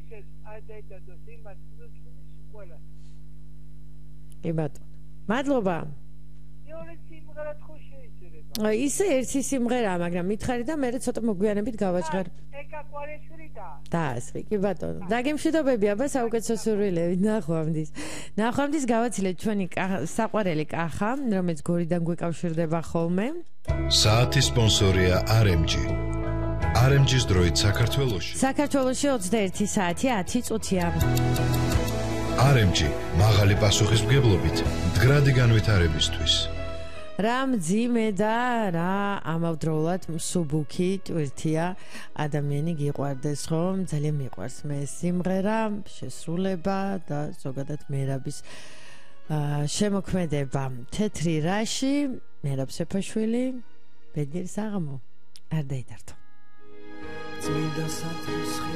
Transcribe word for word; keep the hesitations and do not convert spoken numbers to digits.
ისეთ არ დაიდადოს იმას ნუცუნის ყველა. კი ბატონო. მადლობა. მეორე სიმღერა ხო შეიძლება. ისე ერთი სიმღერაა, მაგრამ მითხარი და მე ცოტა მოგვიანებით გავაჭღერ. ეკა კვარეშვილი და. დაასხი, კი ბატონო. დაგემშვიდობები, აბა საუკეთესო სურვილები. ნახვამდის. ნახვამდის გავაცილეთ ჩვენი საყვარელი კახა, რომელიც გორიდან გვეკავშირდება ხოლმე. საათის სპონსორია არ ემ ჯი. არ ემ ჯის დროით საქართველოში. საქართველოში ოცდაერთი საათი ათი წუთია. არ ემ ჯი მაღალი პასუხისმგებლობით მდგრადი განვითარებისთვის. რა მძიმე და რა ამავდროულად მსუბუქი ტვირთია ადამიანი გიყვარდეს ხომ? ძალიან მიყვარს მე სიმღერა, შესრულება და ზოგადად მერაბის შემოქმედება. თეთრი რაში, მერაბ სეფაშვილი, ბედნიერი საღამო. არ დაიდართო.